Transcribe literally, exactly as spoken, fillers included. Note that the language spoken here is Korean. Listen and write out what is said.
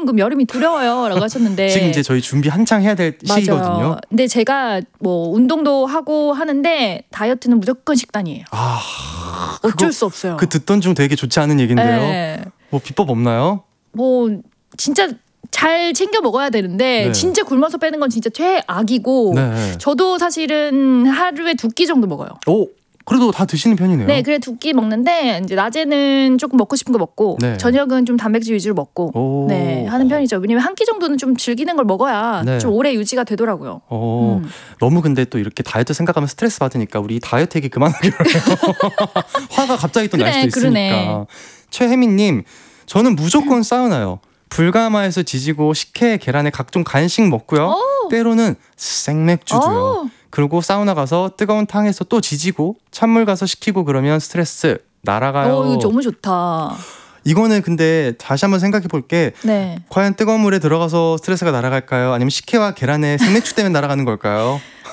금 여름이 두려워요라고 하셨는데 지금 이제 저희 준비 한창 해야 될 맞아요. 시기거든요. 근데 제가 뭐 운동도 하고 하는데 다이어트는 무조건 식단이에요. 아, 어쩔 그거, 수 없어요. 그 듣던 중 되게 좋지 않은 얘긴데요. 네. 뭐 비법 없나요? 뭐 진짜 잘 챙겨 먹어야 되는데 네. 진짜 굶어서 빼는 건 진짜 최악이고 네. 저도 사실은 하루에 두 끼 정도 먹어요. 오, 그래도 다 드시는 편이네요. 네, 그래 두 끼 먹는데 이제 낮에는 조금 먹고 싶은 거 먹고 네. 저녁은 좀 단백질 위주로 먹고 오. 네 하는 편이죠. 왜냐면 한 끼 정도는 좀 즐기는 걸 먹어야 네. 좀 오래 유지가 되더라고요. 오, 음. 너무 근데 또 이렇게 다이어트 생각하면 스트레스 받으니까 우리 다이어트 얘기 그만하기로 해요. 화가 갑자기 또 날 그래, 수도 있으니까. 그러네. 최혜민님, 저는 무조건 사우나요. 불가마에서 지지고 식혜, 계란에 각종 간식 먹고요. 오. 때로는 생맥주도요. 오. 그리고 사우나 가서 뜨거운 탕에서 또 지지고 찬물 가서 식히고 그러면 스트레스 날아가요. 어, 이거 너무 좋다. 이거는 근데 다시 한번 생각해 볼게. 네. 과연 뜨거운 물에 들어가서 스트레스가 날아갈까요? 아니면 식혜와 계란에 생맥주 때문에 날아가는 걸까요?